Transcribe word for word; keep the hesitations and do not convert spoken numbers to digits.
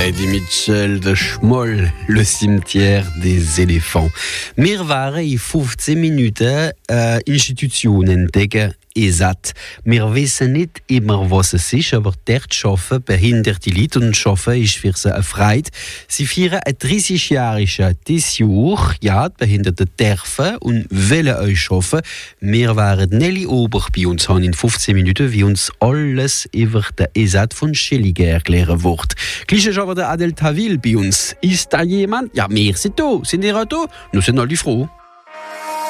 Heidi Mitchell de Schmoll, le cimetière des éléphants. Wir waren in fünfzehn Minuten äh, Institution entdecken. E S A T. Wir wissen nicht immer, was es ist, aber dort arbeiten behinderte Leute und arbeiten ist für sie eine Freude. Sie feiern ein dreißigjähriges dieses Jahr. Ja, die Behinderten dürfen und wollen euch arbeiten. Wir waren Nelly Ober bei uns, haben in fünfzehn Minuten, wie uns alles über den E S A T von Schilliger erklären wird. Gleich ist aber der Adel Tawil bei uns. Ist da jemand? Ja, wir sind da. Sind ihr auch da? Nous sind alle froh.